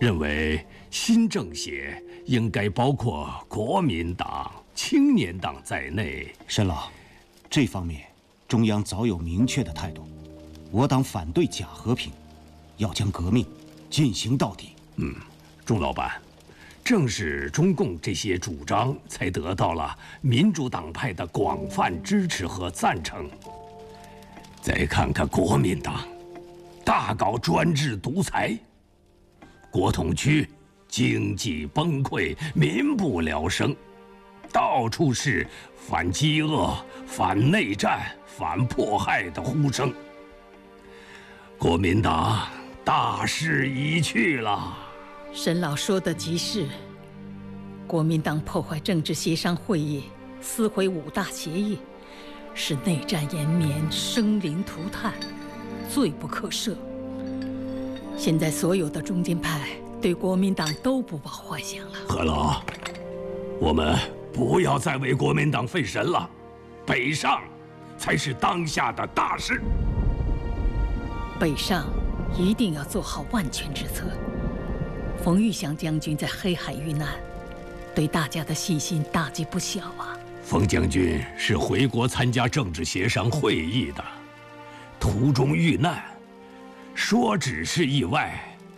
认为新政协应该包括国民党、青年党在内。 沈老，这方面中央早有明确的态度，我党反对假和平，要将革命进行到底。 钟老板，正是中共这些主张，才得到了民主党派的广泛支持和赞成。再看看国民党，大搞专制独裁，国统区经济崩溃，民不聊生，到处是反饥饿、反内战、反迫害的呼声。国民党大势已去了。 沈老说的极是，国民党破坏政治协商会议，撕毁5大协议，使内战延绵，生灵涂炭，罪不可赦。现在所有的中间派对国民党都不抱幻想了。 何老，我们不要再为国民党费神了，北上才是当下的大事。 北上一定要做好万全之策。冯玉祥将军在黑海遇难，对大家的信心打击不小啊。 冯将军是回国参加政治协商会议的，途中遇难，说只是意外，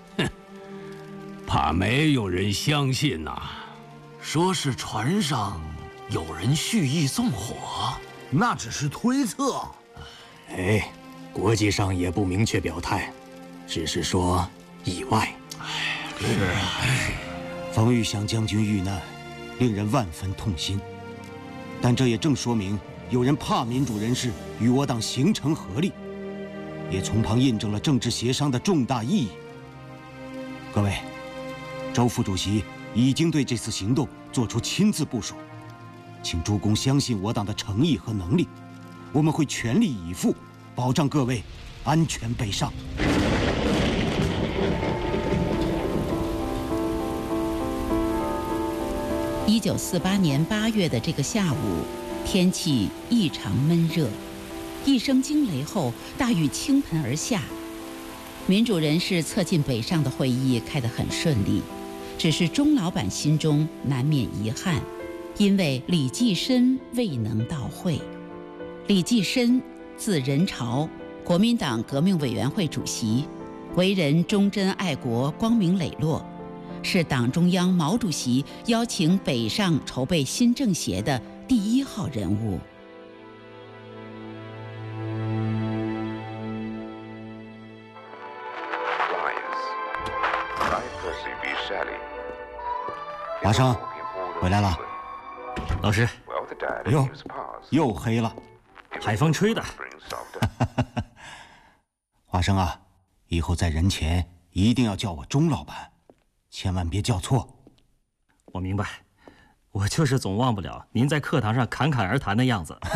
怕没有人相信呐。 说是船上有人蓄意纵火， 那只是推测。 哎，国际上也不明确表态，只是说意外。 是啊， 冯玉祥将军遇难，令人万分痛心。但这也正说明有人怕民主人士与我党形成合力，也从旁印证了政治协商的重大意义。各位，周副主席已经对这次行动做出亲自部署，请诸公相信我党的诚意和能力，我们会全力以赴，保障各位安全北上。 1948年8月的这个下午，天气异常闷热，一声惊雷后，大雨倾盆而下。民主人士策进北上的会议开得很顺利，只是钟老板心中难免遗憾，因为李济深未能到会。李济深，字仁朝，国民党革命委员会主席，为人忠贞爱国，光明磊落，是党中央毛主席邀请北上筹备新政协的第1号人物。 华生，回来了。 老师， 哟，又黑了。 海风吹的。 华生啊，以后在人前一定要叫我钟老板，千万别叫错。 我明白，我就是总忘不了您在课堂上侃侃而谈的样子。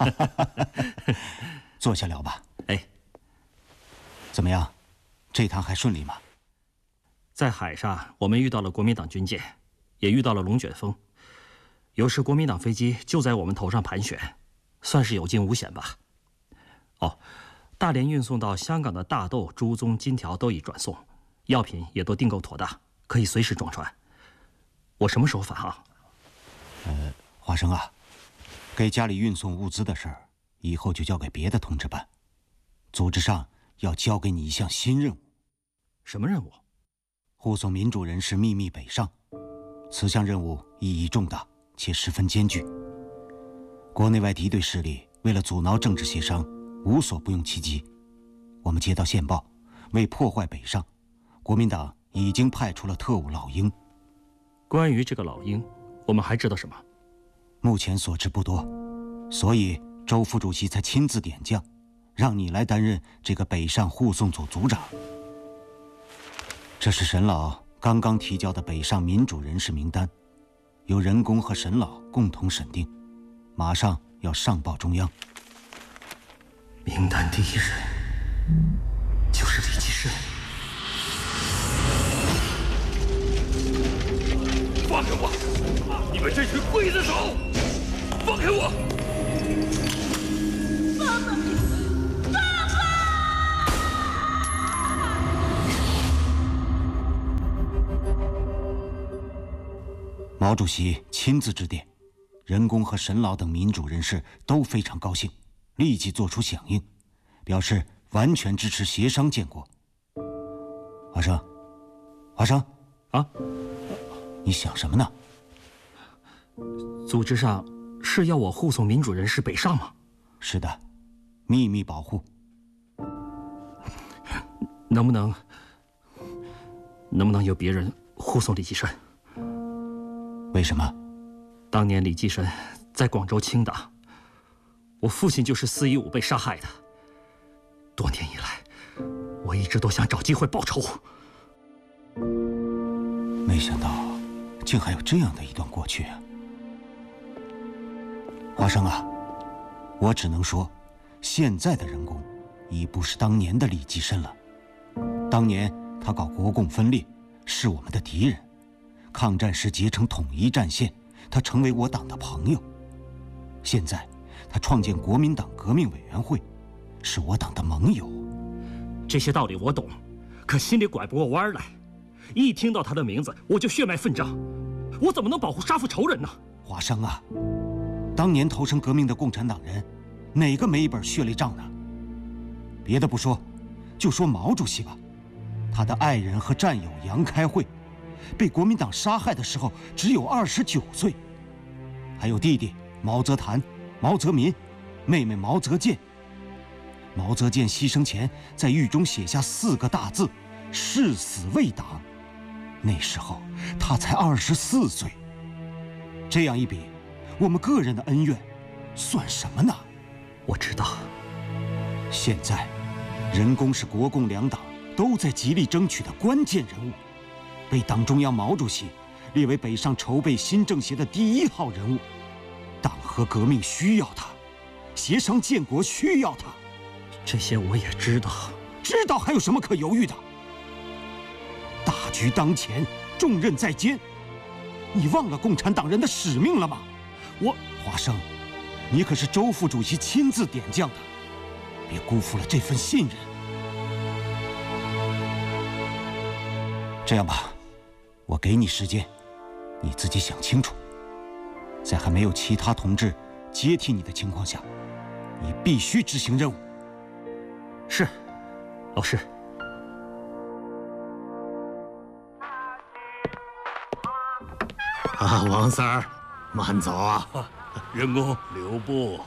坐下聊吧。 哎， 怎么样，这趟还顺利吗？ 在海上，我们遇到了国民党军舰，也遇到了龙卷风，有时国民党飞机就在我们头上盘旋，算是有惊无险吧。哦，大连运送到香港的大豆、猪鬃、金条都已转送，药品也都订购妥当，可以随时装船。我什么时候返航？ 华生啊，给家里运送物资的事儿，以后就交给别的同志办。组织上要交给你一项新任务。 什么任务？ 护送民主人士秘密北上。此项任务意义重大且十分艰巨。国内外敌对势力为了阻挠政治协商，无所不用其极。我们接到线报，为破坏北上，国民党已经派出了特务老鹰。 关于这个老鹰，我们还知道什么？ 目前所知不多，所以周副主席才亲自点将，让你来担任这个北上护送组组长。这是沈老刚刚提交的北上民主人士名单，由任公和沈老共同审定，马上要上报中央。 名单第一人就是李济深。 放开我！你们这群刽子手！放开我！ 爸爸，爸爸！ 毛主席亲自致电，任公和沈老等民主人士都非常高兴，立即作出响应，表示完全支持协商建国。华生，华生， 啊， 你想什么呢？ 组织上是要我护送民主人士北上吗？ 是的，秘密保护。 能不能由别人护送李济深？ 为什么？ 当年李济深在广州清党，我父亲就是4·15被杀害的。多年以来，我一直都想找机会报仇。 没想到，竟还有这样的一段过去啊！华生啊，我只能说，现在的任公已不是当年的李济深了。当年他搞国共分裂，是我们的敌人；抗战时结成统一战线，他成为我党的朋友。现在他创建国民党革命委员会，是我党的盟友。 这些道理我懂，可心里拐不过弯来。一听到他的名字，我就血脉奋张。我怎么能保护杀父仇人呢？ 华生啊，当年投身革命的共产党人，哪个没一本血泪账呢？别的不说，就说毛主席吧，他的爱人和战友杨开慧，被国民党杀害的时候只有29岁。还有弟弟毛泽谭、毛泽民，妹妹毛泽建。毛泽建牺牲前在狱中写下4个大字：誓死为党。那时候他才24岁。这样一比，我们个人的恩怨算什么呢？ 我知道。 现在任公是国共两党都在极力争取的关键人物，被党中央毛主席列为北上筹备新政协的第1号人物。党和革命需要他，协商建国需要他。 这些我也知道。 知道还有什么可犹豫的？大局当前，重任在肩，你忘了共产党人的使命了吗？华生，你可是周副主席亲自点将的，别辜负了这份信任。这样吧，我给你时间，你自己想清楚。在还没有其他同志接替你的情况下，你必须执行任务。 是，老师。 啊，王 Sir， 慢走啊！ 任公留步。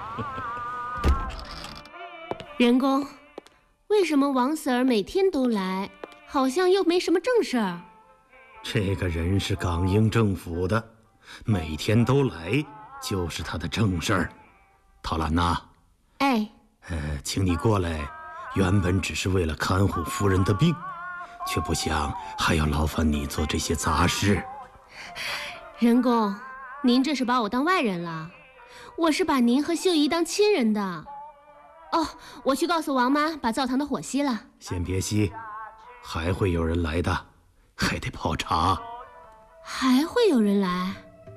任公，为什么王 Sir 每天都来，好像又没什么正事儿？ 这个人是港英政府的，每天都来就是他的正事儿。陶兰呐， 哎， 请你过来，原本只是为了看护夫人的病，却不想还要劳烦你做这些杂事。 任公，您这是把我当外人了？我是把您和秀姨当亲人的。哦，我去告诉王妈，把灶堂的火熄了。 先别熄，还会有人来的，还得泡茶。 还会有人来？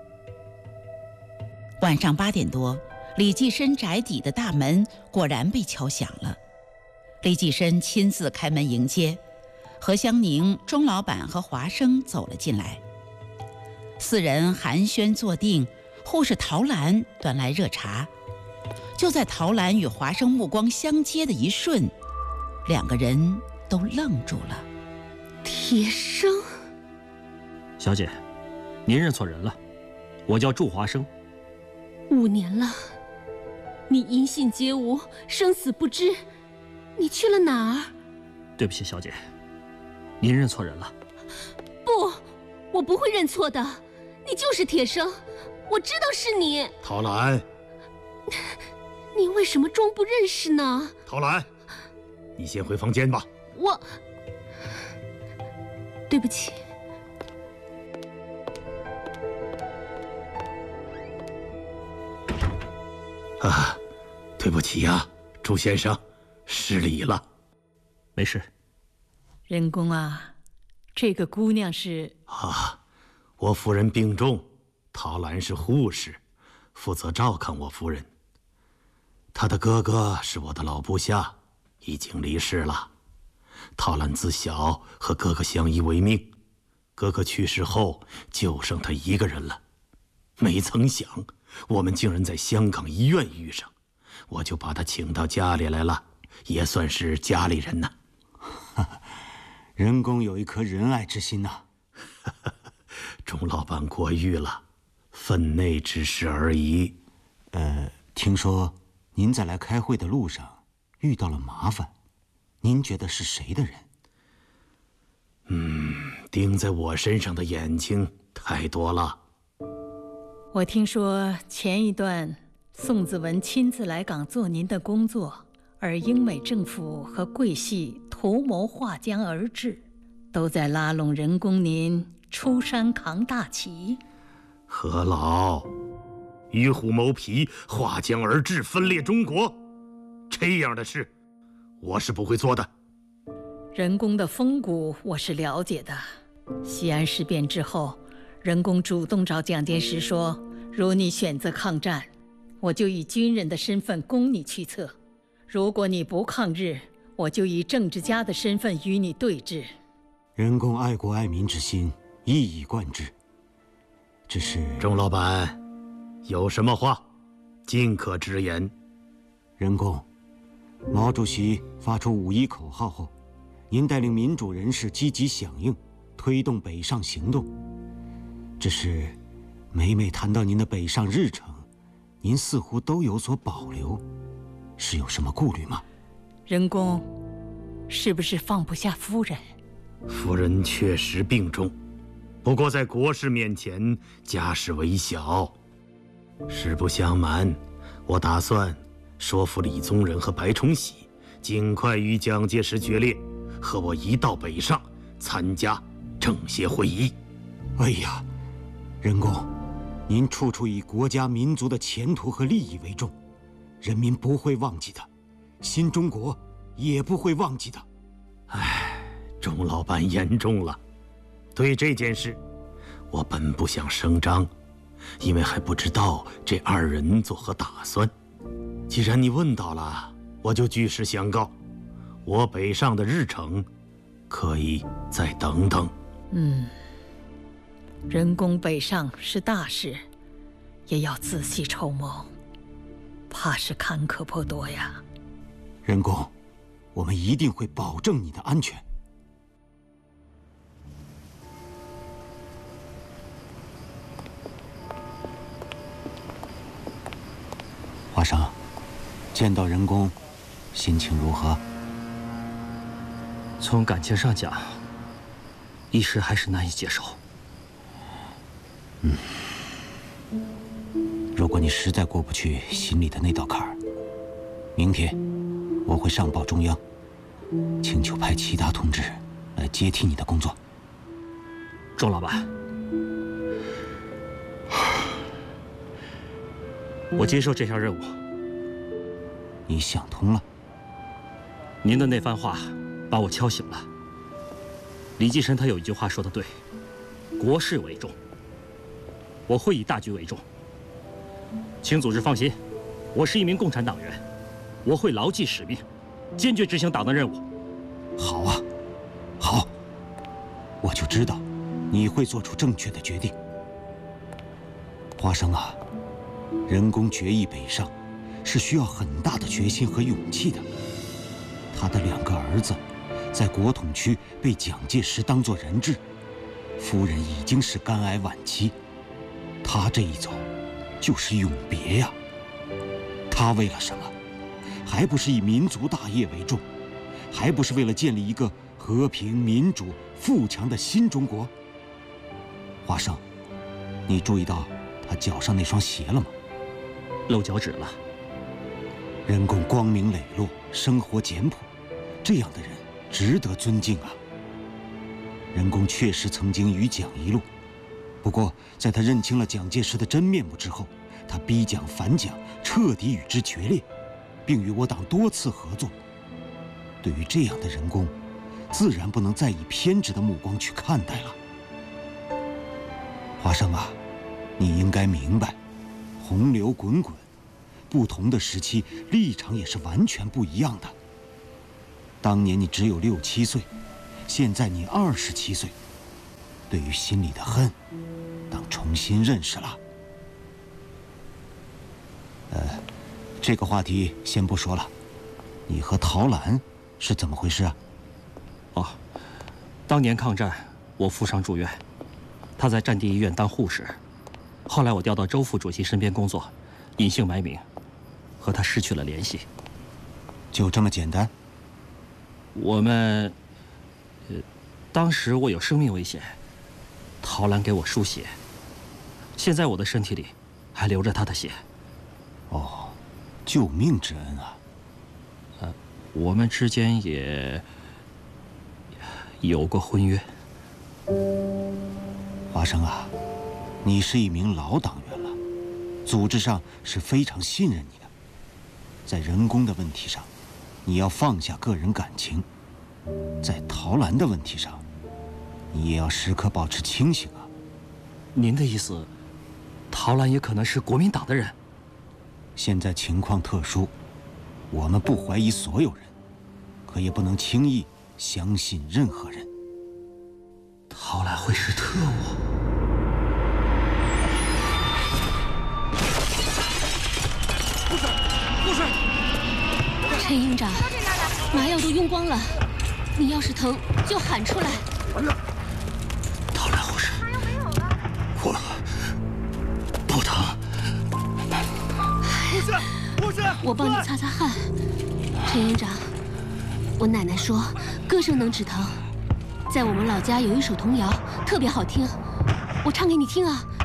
晚上8点多，李济深宅邸的大门果然被敲响了。李济深亲自开门迎接，何香凝、钟老板和华生走了进来。4人寒暄坐定，护士陶兰端来热茶。就在陶兰与华生目光相接的一瞬，2个人都愣住了。 铁生， 小姐，您认错人了，我叫祝华生。 5年了，你音信皆无，生死不知，你去了哪儿？ 对不起，小姐，您认错人了。 不，我不会认错的，你就是铁生，我知道是你。 陶兰， 你为什么装不认识呢？ 陶兰，你先回房间吧。 我，对不起。 啊，对不起呀，朱先生，失礼了。 没事。 任公啊，这个姑娘是…… 啊，我夫人病重，陶兰是护士，负责照看我夫人。她的哥哥是我的老部下，已经离世了。陶兰自小和哥哥相依为命， 哥哥去世后就剩他一个人了。没曾想，我们竟然在香港医院遇上，我就把他请到家里来了，也算是家里人呐。 仁公有一颗仁爱之心呐。 钟老板过誉了，分内之事而已。 听说您在来开会的路上遇到了麻烦，您觉得是谁的人？ 盯在我身上的眼睛太多了。 我听说前一段宋子文亲自来港做您的工作，而英美政府和桂系图谋划江而治，都在拉拢仁公您出山扛大旗。 何老，与虎谋皮，划江而治，分裂中国，这样的事，我是不会做的。 仁公的风骨我是了解的。西安事变之后，仁公主动找蒋介石说，如你选择抗战，我就以军人的身份供你去策；如果你不抗日，我就以政治家的身份与你对峙。 仁公爱国爱民之心一以贯之，只是钟老板，有什么话，尽可直言。 仁公，毛主席发出5.1口号后，您带领民主人士积极响应，推动北上行动。只是每每谈到您的北上日程，您似乎都有所保留，是有什么顾虑吗？ 仁公，是不是放不下夫人？ 夫人确实病重，不过在国事面前，家事微小。实不相瞒，我打算说服李宗仁和白崇禧，尽快与蒋介石决裂，和我一道北上参加政协会议。 哎呀，仁公，您处处以国家民族的前途和利益为重，人民不会忘记的，新中国也不会忘记的。 钟老板言重了。对这件事，我本不想声张，因为还不知道这2人作何打算。既然你问到了，我就据实相告，我北上的日程可以再等等。 仁公北上是大事，也要仔细筹谋，怕是坎坷颇多呀。 仁公，我们一定会保证你的安全。华生，见到仁公，心情如何？ 从感情上讲，一时还是难以接受。 如果你实在过不去心里的那道坎儿，明天我会上报中央，请求派其他同志来接替你的工作。 钟老板，我接受这项任务。 你想通了？ 您的那番话把我敲醒了。李济深他有一句话说得对，国事为重，我会以大局为重。请组织放心，我是一名共产党员，我会牢记使命，坚决执行党的任务。 好啊，好，我就知道你会做出正确的决定。华生啊，仁公决意北上，是需要很大的决心和勇气的。他的2个儿子在国统区被蒋介石当作人质，夫人已经是肝癌晚期，他这一走就是永别呀。他为了什么？还不是以民族大业为重，还不是为了建立一个和平、民主、富强的新中国？华生，你注意到他脚上那双鞋了吗？ 露脚趾了。 仁公光明磊落，生活简朴，这样的人值得尊敬啊。仁公确实曾经与蒋一路，不过在他认清了蒋介石的真面目之后，他逼蒋反蒋，彻底与之决裂，并与我党多次合作。对于这样的仁公，自然不能再以偏执的目光去看待了。华生啊，你应该明白，洪流滚滚，不同的时期立场也是完全不一样的。当年你只有6、7岁，现在你27岁， 对于心里的恨，当重新认识了。这个话题先不说了。你和陶兰是怎么回事啊？ 哦，当年抗战，我父上住院，他在战地医院当护士。后来我调到周副主席身边工作，隐姓埋名，和他失去了联系。 就这么简单？ 我们，当时我有生命危险，陶兰给我输血，现在我的身体里还流着她的血。 哦，救命之恩啊！ 我们之间也有过婚约。 华生啊，你是一名老党员了，组织上是非常信任你的。在人工的问题上，你要放下个人感情；在陶兰的问题上，你也要时刻保持清醒啊。 您的意思，陶兰也可能是国民党的人？ 现在情况特殊，我们不怀疑所有人，可也不能轻易相信任何人。 陶兰会是特务？ 护士！ 陈营长，麻药都用光了，你要是疼就喊出来。 陶兰护士，我不疼。 护士， 我帮你擦擦汗。陈营长，我奶奶说歌声能止疼，在我们老家有一首童谣，特别好听，我唱给你听啊。